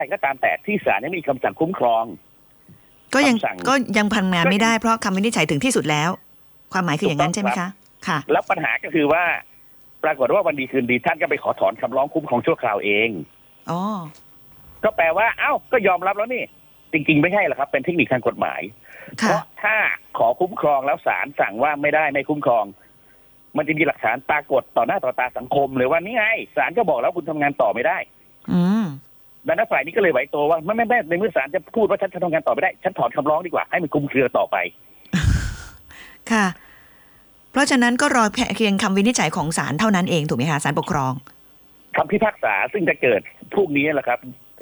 ก็ตามแต่ที่ศาลยังมีคำสั่งคุ้มครองก็ยังคำสั่งทำงานไม่ได้เพราะคำวินิจฉัยถึงที่สุดแล้วความหมายคืออย่างนั้นใช่ไหมคะค่ะแล้วปัญหาก็คือว่าปรากฏว่าวันดีคืนดีท่านก็ไปขอถอนคำร้องคุ้มครองชั่วคราวเองอ๋อก็แปลว่าก็ยอมรับแล้วนี่จริงๆไม่ใช่หรอกครับเป็นเทคนิคทางกฎหมายเพราะถ้าขอคุ้มครองแล้วศาลสั่งว่าไม่ได้ไม่คุ้มครองมันจะมีหลักฐานปรากฏต่อหน้าต่อตาสังคมเลยว่านี่ไงศาลก็บอกแล้วคุณทำงานต่อไม่ได้ดังนั้นฝ่ายนี้ก็เลยไหวตัวว่าไม่ในเมื่อศาลจะพูดว่าฉันทำงานต่อไม่ได้ฉันถอนคำร้องดีกว่าให้มันคลุมเครือต่อไปค่ะเพราะฉะนั้นก็รอเพียงคำวินิจฉัยของศาลเท่านั้นเองถูกไหมคะศาลปกครองคำพิพากษาซึ่งจะเกิดพรุ่งนี้แหละครับ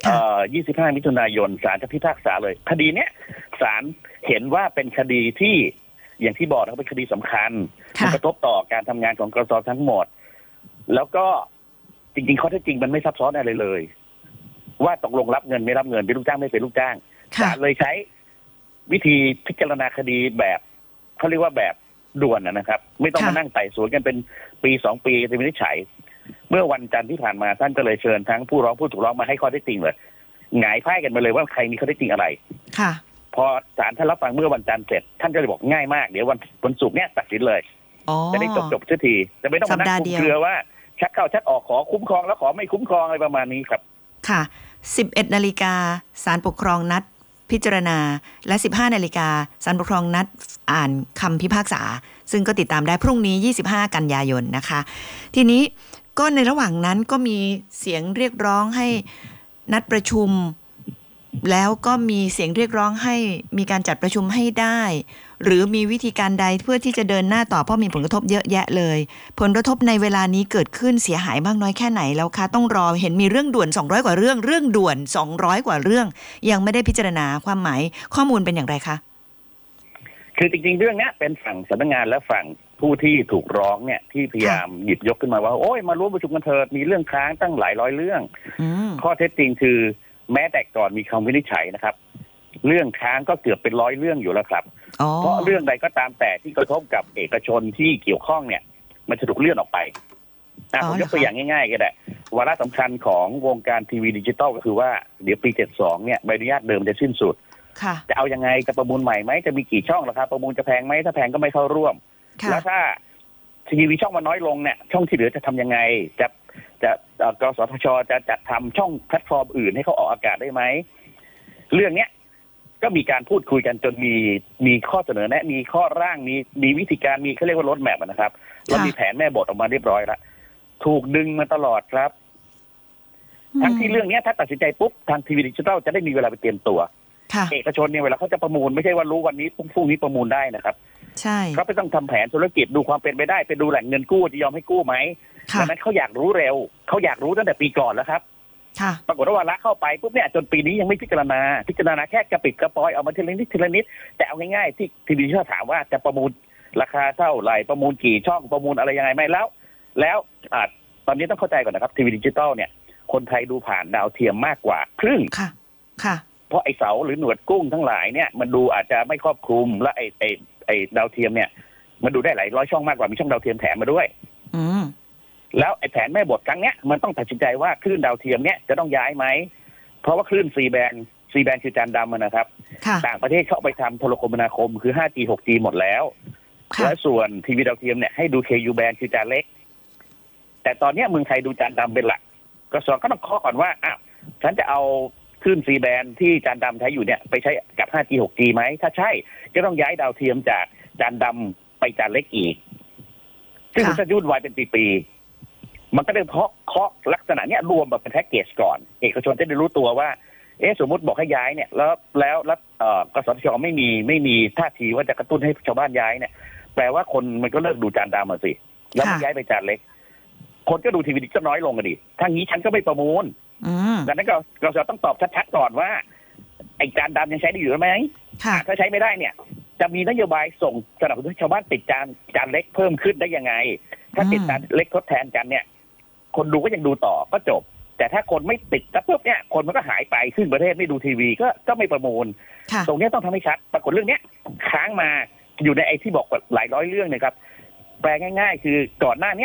25 มิถุนายนศาลจะพิพากษาเลยคดีเนี้ยศาลเห็นว่าเป็นคดีที่อย่างที่บอกนะครับเป็นคดีสำคัญมันกระทบต่อการทำงานของกสททั้งหมดแล้วก็จริงๆข้อเท็จจริงมันไม่ซับซ้อนอะไรเลยว่าตกลงรับเงินไม่รับเงินเป็นลูกจ้างไม่เป็นลูกจ้างศาลเลยใช้วิธีพิจารณาคดีแบบเขาเรียกว่าแบบด่วนนะครับไม่ต้องมานั่งไต่สวนกันเป็นปี2 ปีจะวินิจฉัยเมื่อวันจันทร์ที่ผ่านมาท่านก็เลยเชิญทั้งผู้ร้องผู้ถูกร้องมาให้ข้อเท็จจริงเลยหงายไพ่กันมาเลยว่าใครมีข้อเท็จจริงอะไรค่ะพอศาลท่านรับฟังเมื่อวันจันทร์เสร็จท่านก็เลยบอกง่ายมากเดี๋ยววันศุกร์เนี้ยตัดสินเลยจะได้จบสักทีจะไม่ต้องมานั่งคุมเครือว่าชักเข้าชักออกขอคุ้มครองแล้วขอไม่คุ้มครองอะไรประมาณนี้ครับค่ะ11 นาฬิกาศาลปกครองนัดพิจารณาและ15 นาฬิกาศาลปกครองนัดอ่านคำพิพากษาซึ่งก็ติดตามได้พรุ่งนี้25 กันยายนนะคะทีนี้ก็ในระหว่างนั้นก็มีเสียงเรียกร้องให้นัดประชุมแล้วก็มีเสียงเรียกร้องให้มีการจัดประชุมให้ได้หรือมีวิธีการใดเพื่อที่จะเดินหน้าต่อเพราะมีผลกระทบเยอะแยะเลยผลกระทบในเวลานี้เกิดขึ้นเสียหายมากน้อยแค่ไหนแล้วคะต้องรอเห็นมีเรื่องด่วน200 กว่าเรื่องด่วน200 กว่าเรื่องยังไม่ได้พิจารณาความหมายข้อมูลเป็นอย่างไรคะคือจริงๆเรื่องนี้เป็นฝั่งสำนักงานและฝั่งผู้ที่ถูกร้องเนี่ยที่พยายามหยิบยกขึ้นมาว่าโอ้ยมาร่วมประชุมกันเถิดมีเรื่องค้างตั้งหลายร้อยเรื่องข้อเท็จจริงคือแม้แต่ก่อนมีคำวินิจฉัยนะครับเรื่องค้างก็เกือบเป็น100 เรื่องอยู่แล้วครับเพราะเรื่องใดก็ตามแต่ที่กระทบกับเอกชนที่เกี่ยวข้องเนี่ยมันจะถูกเลื่อนออกไปผมยกตัวอย่างง่ายๆก็ได้วาระสำคัญของวงการทีวีดิจิตอลก็คือว่าเดี๋ยวปี72เนี่ยใบอนุญาตเดิมจะสิ้นสุดจะเอายังไงจะประมูลใหม่ไหมจะมีกี่ช่องราคาประมูลจะแพงไหมถ้าแพงก็ไม่เข้าร่วมแล้วถ้าทีวีช่องมันน้อยลงเนี่ยช่องที่เหลือจะทำยังไงจะกสทชจะจัดทำช่องแพลตฟอร์มอื่นให้เขาออกอากาศได้ไหมเรื่องเนี้ยก็มีการพูดคุยกันจนมีข้อเสนอแนะมีข้อร่างมีวิธีการมีเขาเรียกว่ารถแมพนะครับเรามีแผนแม่บทออกมาเรียบร้อยแล้วถูกดึงมาตลอดครับทั้งที่เรื่องนี้ถ้าตัดสินใจปุ๊บทางทีวีดิจิทัลจะได้มีเวลาไปเตรียมตัวเอกชนเนี่ยเวลาเขาจะประมูลไม่ใช่ว่ารู้วันนี้พรุ่งนี้ประมูลได้นะครับใช่เขาไปต้องทำแผนธุรกิจดูความเป็นไปได้ไปดูแหล่งเงินกู้จะยอมให้กู้ไหมดังนั้นเขาอยากรู้เร็วเขาอยากรู้ตั้งแต่ปีก่อนแล้วครับปรากฏว่าวาระเข้าไปปุ๊บเนี่ยจนปีนี้ยังไม่พิจารณาแค่กระปิดกระปอยเอามาทีละนิดแต่เอาง่ายๆที่ทีวีดิจิทัลถามว่าจะประมูลราคาเท่าไหร่ประมูลกี่ช่องประมูลอะไรยังไงไหมแล้วตอนนี้ต้องเข้าใจก่อนนะครับทีวีดิจิทัลเนี่ยคนไทยดูผ่านดาวเทียมมากกว่าครึ่งค่ะเพราะไอเสาหรือหนวดกุ้งทั้งหลายเนี่ยมันดูอาจจะไม่ครอบคลุมและไอดาวเทียมเนี่ยมันดูได้หลายร้อยช่องมากกว่ามีช่องดาวเทียมแถมมาด้วยแล้วไอแผนแม่บทครั้งเนี้ยมันต้องตัดสินใจว่าคลื่นดาวเทียมเนี่ยจะต้องย้ายไหมเพราะว่าคลื่น C band คือจานดำนะครับต่างประเทศเข้าไปทำโทรคมนาคมคือ 5G 6G หมดแล้วและส่วนทีวีดาวเทียมเนี่ยให้ดู KU band คือจานเล็กแต่ตอนนี้เมืองไทยดูจานดำเป็นหลักกสทก็ต้องเคาะก่อนว่าฉันจะเอาคลื่น C band ที่จานดำใช้อยู่เนี่ยไปใช้กับ 5G 6G ไหมถ้าใช่จะต้องย้ายดาวเทียมจากจานดำไปจานเล็กอีกซึ่งมันจะยุ่นวายเป็นปีๆมันก็ได้เคาะลักษณะเนี้ยรวมแบบเป็นแพ็กเกจก่อนเอกชนจะได้รู้ตัวว่าสมมติบอกให้ย้ายเนี่ยแล้วกสทชไม่มีท่าทีว่าจะกระตุ้นให้ชาวบ้านย้ายเนี่ยแปลว่าคนมันก็เลิกดูจานดำมาสิแล้วมันย้ายไปจานเล็กคนก็ดูทีวีดิจิตอลน้อยลงกันดิทางนี้ฉันก็ไม่ประมูลดังนั้นกสทต้องตอบชัดๆก่อนว่าไอ้จานดำยังใช้ได้อยู่ไหมถ้าใช้ไม่ได้เนี่ยจะมีนโยบายส่งสนับสนุนชาวบ้านติดจานเล็กเพิ่มขึ้นได้ยังไงถ้าติดจานเล็กทดแทนกันเนี่ยคนดูก็ยังดูต่อก็จบแต่ถ้าคนไม่ติดแล้วปุ๊บเนี่ยคนมันก็หายไปขึ้นประเทศไม่ดูทีวีก็ไม่ประมูลตรงนี้ต้องทำให้ชัดปรากฏเรื่องนี้ค้างมาอยู่ในไอ้ที่บอกหลายร้อยเรื่องนะครับแปลง่ายๆคือก่อนหน้านี้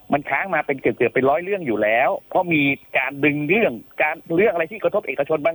มันค้างมาเป็นเกือบเป็น100 เรื่องอยู่แล้วเพราะมีการดึงเรื่องอะไรที่กระทบเอกชนบาง